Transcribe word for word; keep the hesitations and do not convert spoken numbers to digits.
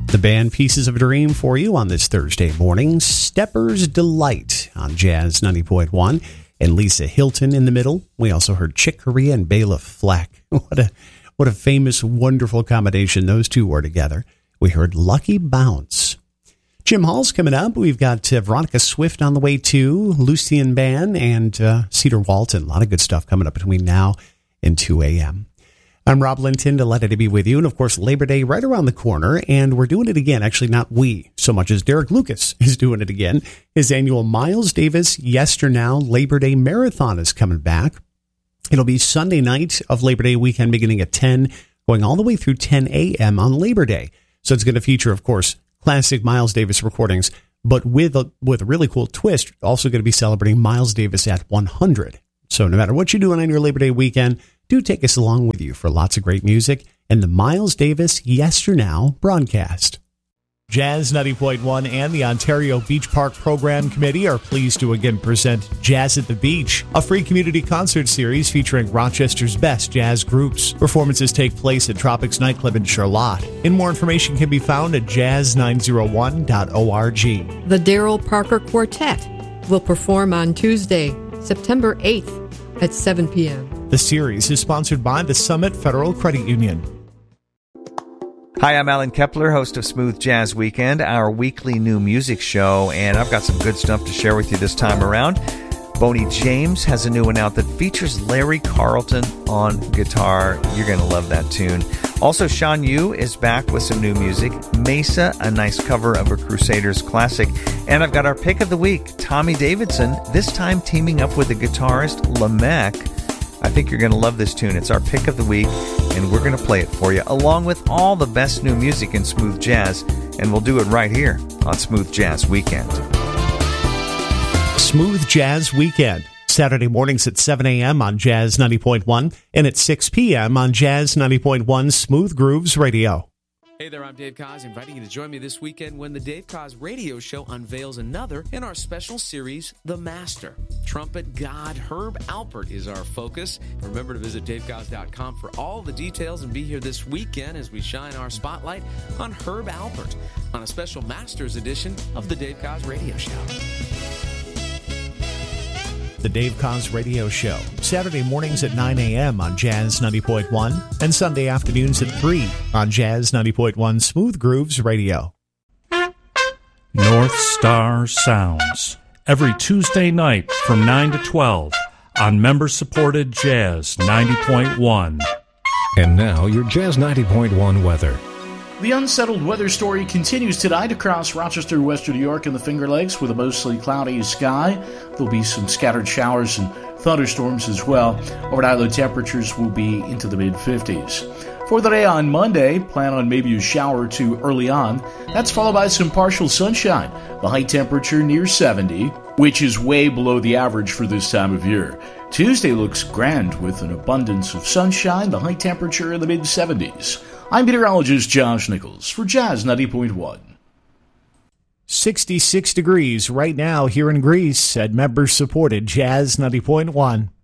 The band Pieces of a Dream for you on this Thursday morning. Stepper's Delight on Jazz ninety point one. And Lisa Hilton in the middle. We also heard Chick Corea and Bela Fleck. What a what a famous, wonderful combination those two were together. We heard Lucky Bounce. Jim Hall's coming up. We've got uh, Veronica Swift on the way too, Lucian Band, and uh, Cedar Walton. A lot of good stuff coming up between now and two a.m. I'm Rob Linton, delighted to be with you. And, of course, Labor Day right around the corner, and we're doing it again. Actually, not we so much as Derek Lucas is doing it again. His annual Miles Davis Yesternow Labor Day Marathon is coming back. It'll be Sunday night of Labor Day weekend beginning at ten, going all the way through ten a.m. on Labor Day. So it's going to feature, of course, classic Miles Davis recordings, but with a, with a really cool twist, also going to be celebrating Miles Davis at one hundred. So no matter what you're doing on your Labor Day weekend, do take us along with you for lots of great music and the Miles Davis Yesternow broadcast. Jazz ninety point one and the Ontario Beach Park Program Committee are pleased to again present Jazz at the Beach, a free community concert series featuring Rochester's best jazz groups. Performances take place at Tropics Nightclub in Charlotte. And more information can be found at jazz nine oh one dot org. The Daryl Parker Quartet will perform on Tuesday, September eighth at seven p.m. The series is sponsored by the Summit Federal Credit Union. Hi, I'm Alan Kepler, host of Smooth Jazz Weekend, our weekly new music show, and I've got some good stuff to share with you this time around. Boney James has a new one out that features Larry Carlton on guitar. You're going to love that tune. Also, Sean Yu is back with some new music. Mesa, a nice cover of a Crusaders classic. And I've got our pick of the week, Tommy Davidson, this time teaming up with the guitarist Lamech. I think you're going to love this tune. It's our pick of the week, and we're going to play it for you, along with all the best new music in smooth jazz, and we'll do it right here on Smooth Jazz Weekend. Smooth Jazz Weekend, Saturday mornings at seven a.m. on Jazz ninety point one and at six p.m. on Jazz ninety point one Smooth Grooves Radio. Hey there, I'm Dave Koz, inviting you to join me this weekend when the Dave Koz Radio Show unveils another in our special series, The Master. Trumpet god Herb Alpert is our focus. Remember to visit dave koz dot com for all the details and be here this weekend as we shine our spotlight on Herb Alpert on a special Masters edition of the Dave Koz Radio Show. The Dave Koz Radio Show, Saturday mornings at nine a.m. on Jazz ninety point one and Sunday afternoons at three on Jazz ninety point one Smooth Grooves Radio. North Star Sounds, every Tuesday night from nine to twelve on member-supported Jazz ninety point one. And now, your Jazz ninety point one weather. The unsettled weather story continues tonight across Rochester, Western New York, and the Finger Lakes with a mostly cloudy sky. There'll be some scattered showers and thunderstorms as well. Overnight low temperatures will be into the mid-fifties. For the day on Monday, plan on maybe a shower or two early on. That's followed by some partial sunshine. The high temperature near seventy, which is way below the average for this time of year. Tuesday looks grand with an abundance of sunshine, the high temperature in the mid-seventies. I'm meteorologist Josh Nichols for Jazz ninety point one. sixty-six degrees right now here in Greece at member-supported Jazz ninety point one.